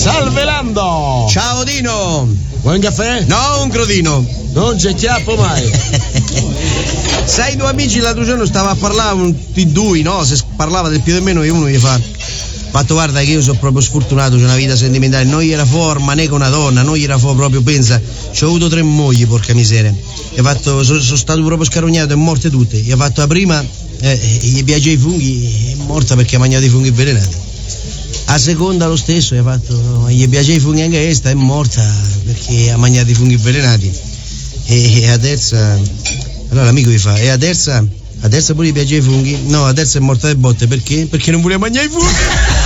Salve Lando! Ciao Dino! Vuoi un caffè? No, un crodino! Non c'è chiappo mai! Sai, due amici l'altro giorno stava a parlare di due, no? Se parlava del più o meno, e uno gli fa: fatto, guarda che io sono proprio sfortunato, c'ho una vita sentimentale, non gli era forma né con una donna, non gli era proprio, pensa, ci ho avuto 3 mogli, porca miseria. E fatto, sono stato proprio scarognato e morte tutte. Gli ha fatto la prima, gli piace i funghi, è morta perché ha mangiato i funghi avvelenati. A seconda lo stesso, gli ha fatto, gli piace i funghi anche questa, è morta perché ha mangiato i funghi avvelenati. E a terza, allora l'amico gli fa, e a terza pure gli piace i funghi? No, a terza è morta le botte perché? Perché non voleva mangiare i funghi.